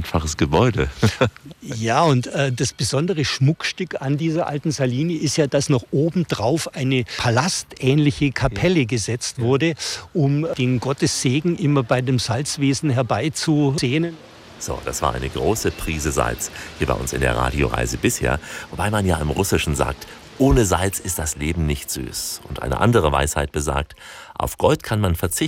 einfaches Gebäude. Ja, und das besondere Schmuckstück an dieser alten Saline ist ja, dass noch obendrauf eine palastähnliche Kapelle gesetzt wurde, um den Gottessegen immer bei dem Salzwesen herbeizusehnen. So, das war eine große Prise Salz hier bei uns in der Radioreise bisher. Wobei man ja im Russischen sagt, ohne Salz ist das Leben nicht süß. Und eine andere Weisheit besagt, auf Gold kann man verzichten.